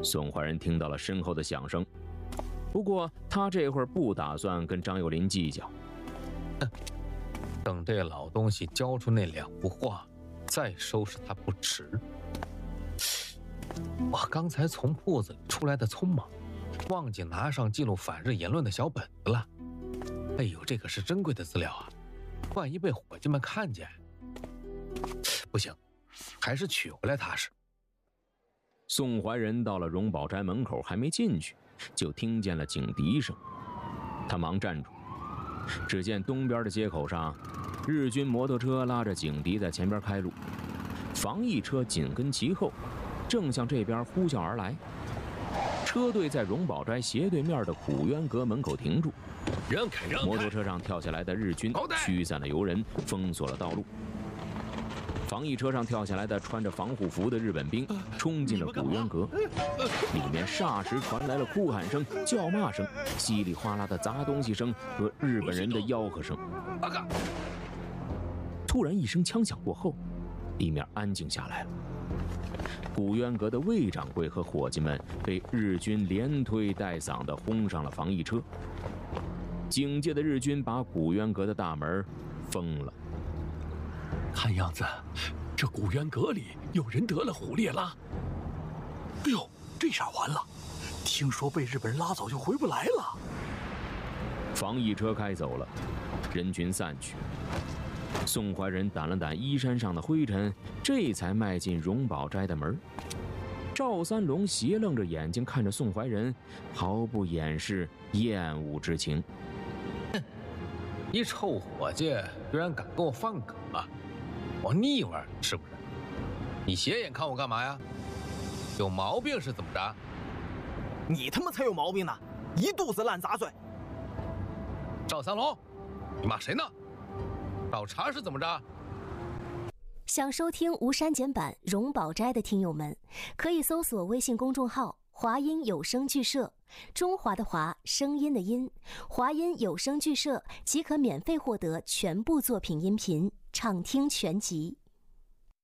宋怀仁听到了身后的响声，不过他这会儿不打算跟张幼林计较。 等这老东西交出那2幅画，再收拾他不迟。我刚才从铺子里出来的匆忙，忘记拿上记录反日言论的小本子了。哎呦，这可是珍贵的资料啊！万一被伙计们看见，不行，还是取回来踏实。 宋怀仁到了荣宝斋门口，还没进去，就听见了警笛声。他忙站住，只见东边的街口上，日军摩托车拉着警笛在前边开路，防疫车紧跟其后，正向这边呼啸而来。车队在荣宝斋斜对面的古渊阁门口停住， 让开！ 摩托车上跳下来的日军驱散了游人，封锁了道路。防疫车上跳下来的穿着防护服的日本兵冲进了古渊阁，里面霎时传来了哭喊声、叫骂声、稀里哗啦的砸东西声和日本人的吆喝声。突然一声枪响过后，里面安静下来了。古渊阁的魏掌柜和伙计们被日军连推带搡地轰上了防疫车。警戒的日军把古渊阁的大门封了。 看样子，这古渊阁里有人得了虎烈拉。哎呦，这下完了！听说被日本人拉走就回不来了。 防疫车开走了，人群散去。宋怀仁掸了掸衣衫上的灰尘，这才迈进荣宝斋的门。赵三龙斜愣着眼睛看着宋怀仁，毫不掩饰厌恶之情。 哼，一臭伙计居然敢跟我放梗啊！我腻味是不是？你斜眼看我干嘛呀？有毛病是怎么着？ 你他妈才有毛病呢！一肚子烂杂碎。 赵三龙，你骂谁呢？找茬是怎么着？ 想收听无删减版荣宝斋的听友们，可以搜索微信公众号华音有声剧社，中华的华，声音的音，华音有声剧社即可免费获得全部作品音频，畅听全集。